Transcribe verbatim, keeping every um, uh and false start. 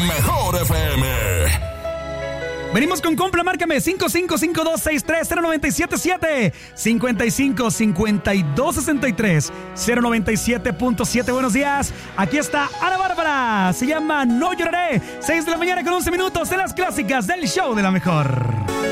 Mejor F M. Venimos con compra, márcame cinco cinco cinco dos seis tres cero nueve siete siete, cinco cinco cinco dos seis tres cero nueve siete siete. Buenos días, aquí está Ana Bárbara, se llama No Lloraré. Seis de la mañana con once minutos de las clásicas del show de la mejor.